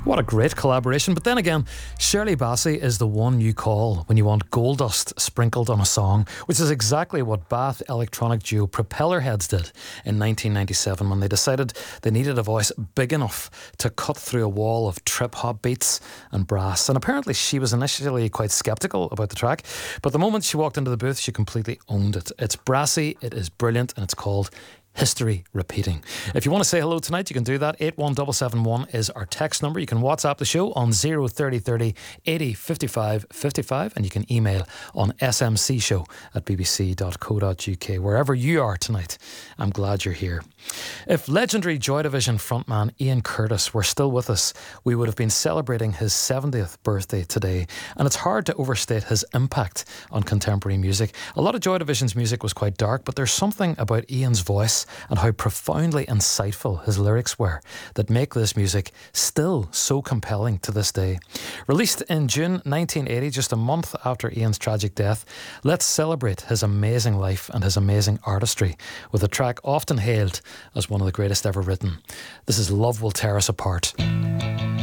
What a great collaboration. But then again, Shirley Bassey is the one you call when you want gold dust sprinkled on a song, which is exactly what Bath electronic duo Propellerheads did in 1997 when they decided they needed a voice big enough to cut through a wall of trip-hop beats and brass. And apparently she was initially quite sceptical about the track, but the moment she walked into the booth, she completely owned it. It's brassy, it is brilliant, and it's called History Repeating. If you want to say hello tonight, you can do that. 81771 is our text number. You can WhatsApp the show on 03030 80 55 55, and you can email on smcshow@bbc.co.uk. Wherever you are tonight, I'm glad you're here. If legendary Joy Division frontman Ian Curtis were still with us, we would have been celebrating his 70th birthday today, and it's hard to overstate his impact on contemporary music. A lot of Joy Division's music was quite dark, but there's something about Ian's voice and how profoundly insightful his lyrics were that make this music still so compelling to this day. Released in June 1980, just a month after Ian's tragic death, let's celebrate his amazing life and his amazing artistry with a track often hailed as one of the greatest ever written. This is Love Will Tear Us Apart.